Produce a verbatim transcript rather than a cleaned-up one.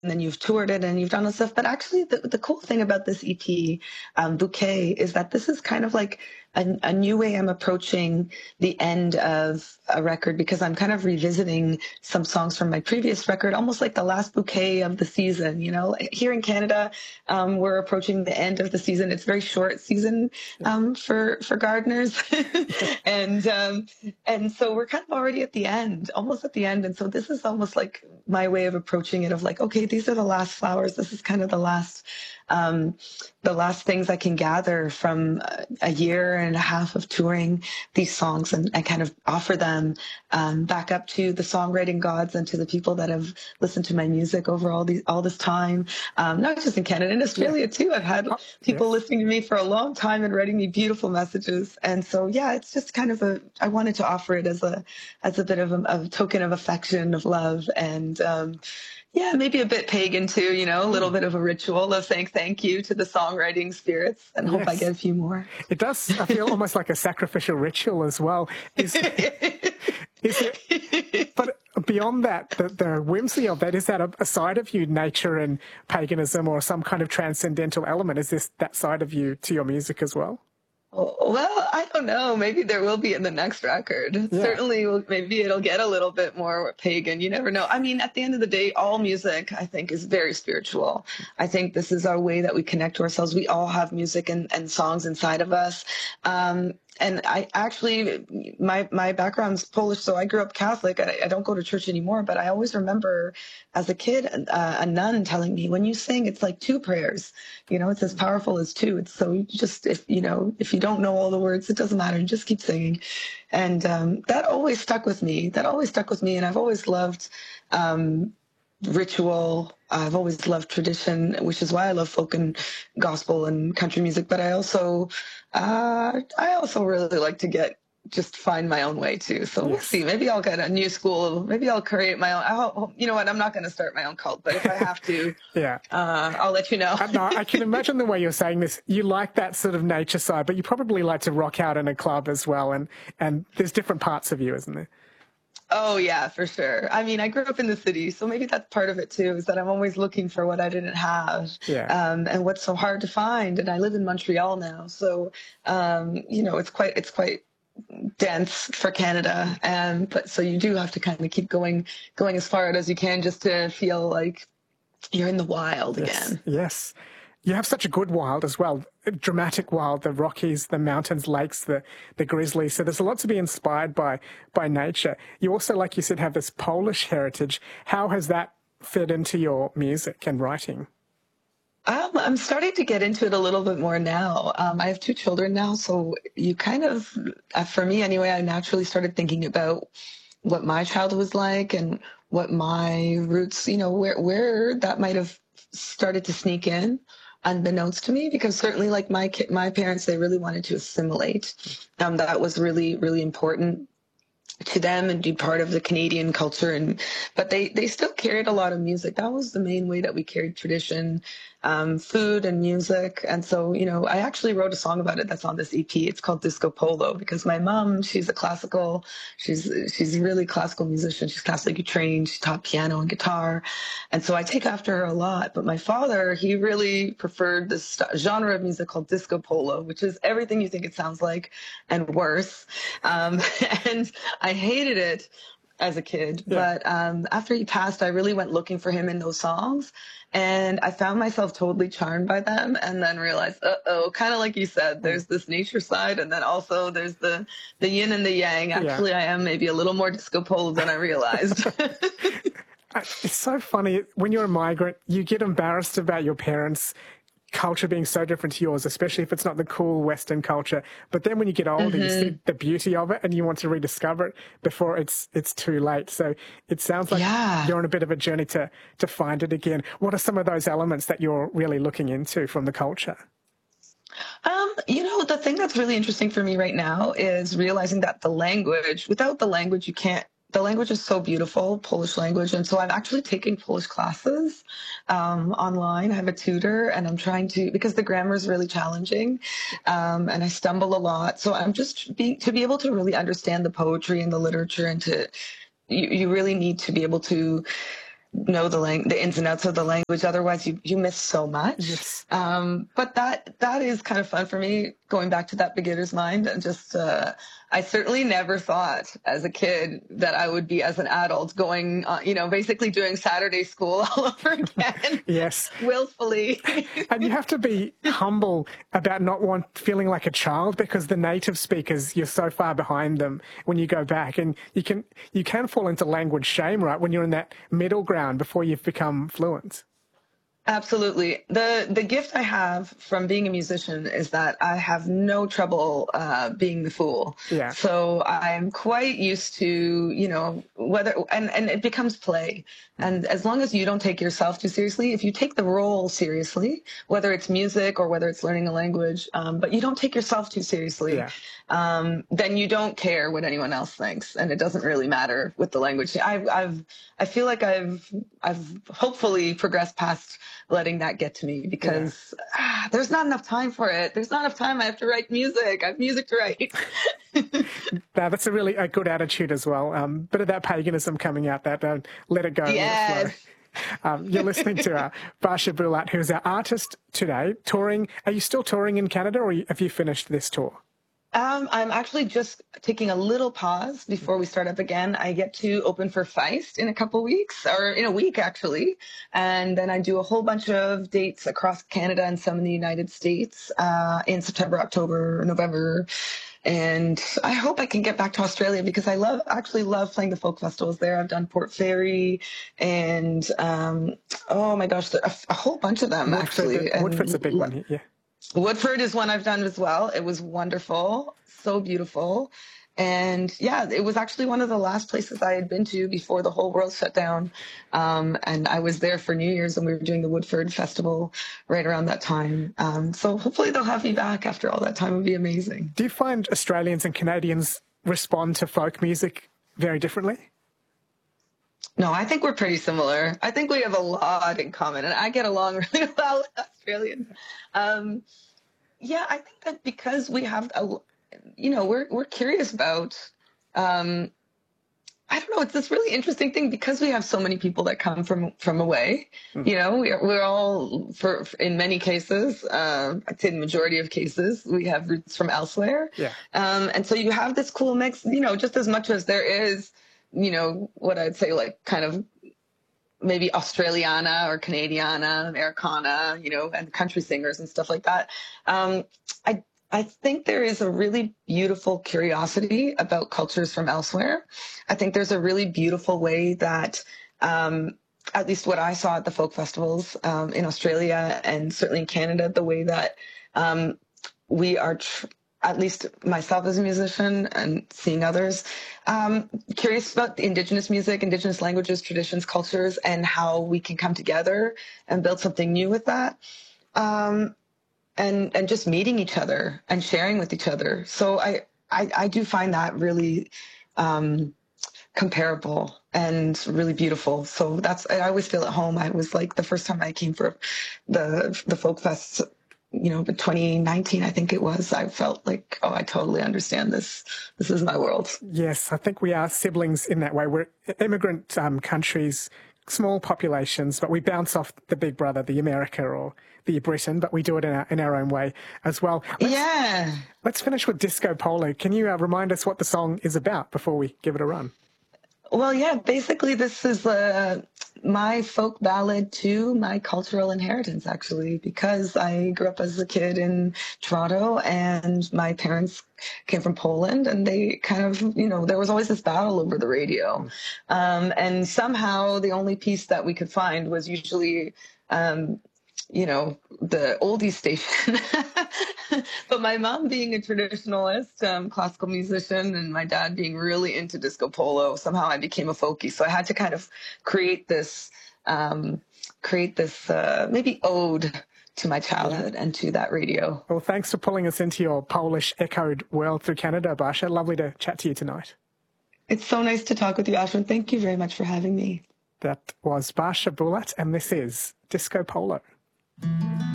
then you've toured it and you've done all stuff. But actually, the, the cool thing about this E P, um, Bouquet, is that this is kind of like a, a new way I'm approaching the end of a record, because I'm kind of revisiting some songs from my previous record, almost like the last bouquet of the season. You know, here in Canada, um, we're approaching the end of the season. It's a very short season um, for for gardeners, and um, and so we're kind of already at the end, almost at the end. And so this is almost like my way of approaching it, of like, okay, these are the last flowers. This is kind of the last. Um, the last things I can gather from a year and a half of touring these songs, and I kind of offer them um, back up to the songwriting gods and to the people that have listened to my music over all these all this time. Um, not just in Canada, in Australia Yeah. too. I've had Oh, people yes. listening to me for a long time and writing me beautiful messages. And so, yeah, it's just kind of a. I wanted to offer it as a as a bit of a, a token of affection, of love, and. Um, Yeah, maybe a bit pagan too, you know, a little Mm. bit of a ritual of saying thank you to the songwriting spirits, and hope I Yes. get a few more. It does. I feel almost like a sacrificial ritual as well. Is is it? But beyond that, the, the whimsy of that, is that a, a side of you, nature and paganism, or some kind of transcendental element? Is this that side of you to your music as well? Oh, well, I don't know. Maybe there will be in the next record. Yeah. Certainly, will- maybe it'll get a little bit more pagan. You never know. I mean, at the end of the day, all music, I think, is very spiritual. I think this is our way that we connect to ourselves. We all have music and, and songs inside of us. Um, and I actually, my my background's Polish, so I grew up Catholic. I, I don't go to church anymore, but I always remember as a kid, uh, a nun telling me, when you sing, it's like two prayers. You know, it's as powerful as two. It's so you just, if you know, if you don't know all the words, it doesn't matter. You just keep singing. And um, that always stuck with me. That always stuck with me. And I've always loved um, ritual. I've always loved tradition, which is why I love folk and gospel and country music. But I also, uh, I also really like to get just find my own way too. So we'll see. Yes. Maybe I'll get a new school. Maybe I'll create my own. I'll, you know what? I'm not going to start my own cult, but if I have to, Yeah. uh, I'll let you know. And I, I can imagine the way you're saying this. You like that sort of nature side, but you probably like to rock out in a club as well. And, and there's different parts of you, isn't there? Oh yeah, for sure. I mean, I grew up in the city, so maybe that's part of it too, is that I'm always looking for what I didn't have, Yeah. um, and what's so hard to find. And I live in Montreal now, so um, you know, it's quite it's quite dense for Canada, and but so you do have to kind of keep going going as far out as you can, just to feel like you're in the wild Yes. again. Yes. You have such a good wild as well, a dramatic wild, the Rockies, the mountains, lakes, the, the grizzlies. So there's a lot to be inspired by by nature. You also, like you said, have this Polish heritage. How has that fit into your music and writing? Um, I'm starting to get into it a little bit more now. Um, I have two children now, so you kind of, uh, for me anyway, I naturally started thinking about what my childhood was like and what my roots, you know, where where that might have started to sneak in unbeknownst to me, because certainly like my ki- my parents, they really wanted to assimilate. Um, that was really, really important to them and be part of the Canadian culture. And but they they still carried a lot of music. That was the main way that we carried tradition, um, food and music. And so, you know, I actually wrote a song about it that's on this E P. It's called Disco Polo, because my mom, she's a classical, she's she's a really classical musician. She's classically trained. She taught piano and guitar. And so I take after her a lot. But my father, he really preferred this st- genre of music called disco polo, which is everything you think it sounds like and worse. Um, and I hated it as a kid. Yeah. But um, after he passed, I really went looking for him in those songs. And I found myself totally charmed by them, and then realized, uh-oh, kind of like you said, there's this nature side, and then also there's the, the yin and the yang. Actually, Yeah. I am maybe a little more disco polo than I realized. It's so funny. When you're a migrant, you get embarrassed about your parents' culture being so different to yours, especially if it's not the cool Western culture. But then when you get older, mm-hmm. you see the beauty of it and you want to rediscover it before it's it's too late. So it sounds like Yeah. you're on a bit of a journey to, to find it again. What are some of those elements that you're really looking into from the culture? Um, you know, the thing that's really interesting for me right now is realizing that the language, without the language, you can't, the language is so beautiful, Polish language. And so I'm actually taking Polish classes um, online. I have a tutor, and I'm trying to, because the grammar is really challenging, um, and I stumble a lot. So I'm just being, to be able to really understand the poetry and the literature, and to, you, you really need to be able to know the lang- the ins and outs of the language. Otherwise, you you miss so much. Yes. Um, but that that is kind of fun for me. Going back to that beginner's mind, and just uh, I certainly never thought as a kid that I would be as an adult going, uh, you know, basically doing Saturday school all over again. Yes. Willfully. And you have to be humble about not want feeling like a child, because the native speakers, you're so far behind them when you go back, and you can you can fall into language shame, right, when you're in that middle ground before you've become fluent. Absolutely. The the gift I have from being a musician is that I have no trouble uh, being the fool. Yeah. So I'm quite used to, you know, whether, and, and it becomes play. And as long as you don't take yourself too seriously, if you take the role seriously, whether it's music or whether it's learning a language, um, but you don't take yourself too seriously, Yeah. um, then you don't care what anyone else thinks. And it doesn't really matter with the language. I've, I've, I feel like I've, I've hopefully progressed past letting that get to me, because yeah. ah, there's not enough time for it. There's not enough time. I have to write music. I have music to write. Now, that's a really a good attitude as well. Um, bit of that paganism coming out, that uh, let it go. Yes. Um, you're listening to uh, Barsha Bulat, who's our artist today, touring. Are you still touring in Canada, or have you finished this tour? Um, I'm actually just taking a little pause before we start up again. I get to open for Feist in a couple weeks, or in a week actually. And then I do a whole bunch of dates across Canada and some in the United States uh, in September, October, November. And I hope I can get back to Australia, because I love, actually love playing the folk festivals there. I've done Port Fairy and, um, oh my gosh, a, a whole bunch of them Woodford, actually. And Woodford's a big one, yeah. Woodford is one I've done as well. It was wonderful, so beautiful. And yeah, it was actually one of the last places I had been to before the whole world shut down. Um, and I was there for New Year's, and we were doing the Woodford Festival right around that time. Um, so hopefully they'll have me back after all that time. It would be amazing. Do you find Australians and Canadians respond to folk music very differently? No, I think we're pretty similar. I think we have a lot in common, and I get along really well with Australians. Um, yeah, I think that because we have, a, you know, we're we're curious about. Um, I don't know. It's this really interesting thing, because we have so many people that come from from away. Mm. You know, we're we're all, for in many cases, uh, I'd say the majority of cases, we have roots from elsewhere. Yeah. Um, and so you have this cool mix. You know, just as much as there is, you know, what I'd say, like, kind of maybe Australiana or Canadiana, Americana, you know, and country singers and stuff like that. Um, I I think there is a really beautiful curiosity about cultures from elsewhere. I think there's a really beautiful way that, um, at least what I saw at the folk festivals um, in Australia and certainly in Canada, the way that um, we are tr- at least myself as a musician and seeing others, um, curious about the Indigenous music, Indigenous languages, traditions, cultures, and how we can come together and build something new with that. Um, and, and just meeting each other and sharing with each other. So I, I, I do find that really um, comparable and really beautiful. So that's, I always feel at home. I was like, the first time I came for the, the folk fest, you know, but twenty nineteen, I think it was, I felt like, oh, I totally understand this. This is my world. Yes, I think we are siblings in that way. We're immigrant um, countries, small populations, but we bounce off the big brother, the America or the Britain, but we do it in our, in our own way as well. Let's, yeah. Let's finish with Disco Polo. Can you uh, remind us what the song is about before we give it a run? Well, yeah, basically this is uh, my folk ballad to my cultural inheritance, actually, because I grew up as a kid in Toronto and my parents came from Poland, and they kind of, you know, there was always this battle over the radio. Um, and somehow the only piece that we could find was usually, um, you know, the oldies station. But my mom being a traditionalist, um, classical musician, and my dad being really into disco polo, somehow I became a folkie. So I had to kind of create this, um, create this uh, maybe ode to my childhood and to that radio. Well, thanks for pulling us into your Polish echoed world through Canada, Barsha. Lovely to chat to you tonight. It's so nice to talk with you, Ashwin. Thank you very much for having me. That was Barsha Bulat, and this is Disco Polo.